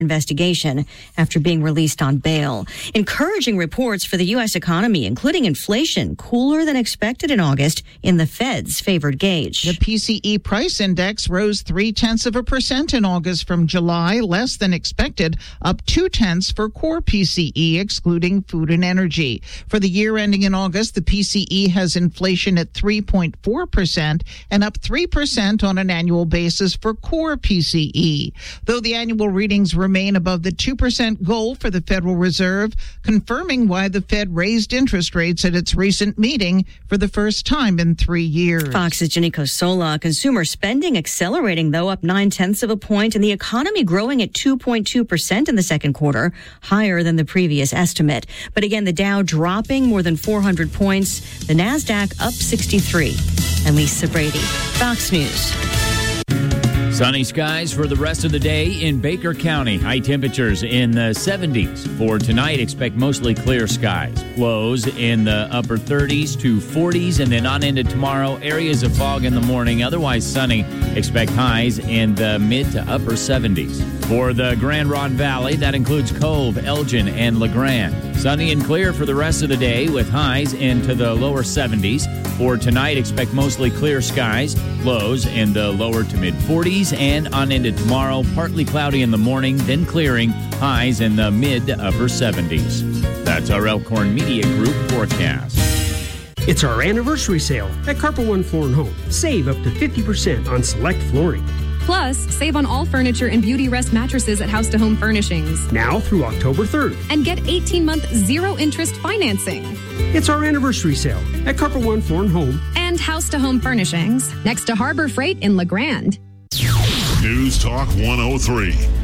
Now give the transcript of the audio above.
investigation after being released on bail. Encouraging reports for the U.S. economy, including inflation cooler than expected in August in the Fed's favored gauge. The PCE price index rose 0.3% in August from July, less than expected, up 0.2 for core PCE, excluding food and energy. For the year ending in August, the PCE has inflation at 3.4% and up 3% on an annual basis for core PCE. Though the annual readings remain above the 2% goal for the Federal Reserve, confirming why the Fed raised interest rates at its recent meeting for the first time in 3 years. Fox's Janiko Sola. Consumer spending accelerating, though, up 0.9 points, and the economy growing at 2.2% in the second quarter, higher than the previous estimate. But again, the Dow dropping more than 400 points, the NASDAQ up 63. And Lisa Brady, Fox News. Sunny skies for the rest of the day in Baker County. High temperatures in the 70s. For tonight, expect mostly clear skies. Lows in the upper 30s to 40s, and then on into tomorrow, areas of fog in the morning. Otherwise sunny. Expect highs in the mid to upper 70s. For the Grand Ronde Valley, that includes Cove, Elgin, and LeGrand. Sunny and clear for the rest of the day with highs into the lower 70s. For tonight, expect mostly clear skies. Lows in the lower to mid 40s. And on into tomorrow, partly cloudy in the morning, then clearing, highs in the mid to upper 70s. That's our Elkhorn Media Group forecast. It's our anniversary sale at Carpet One Floor & Home. Save up to 50% on select flooring. Plus, save on all furniture and Beauty Rest mattresses at House to Home Furnishings. Now through October 3rd. And get 18-month zero-interest financing. It's our anniversary sale at Carpet One Floor & Home. And House to Home Furnishings, next to Harbor Freight in LeGrand. News Talk 103.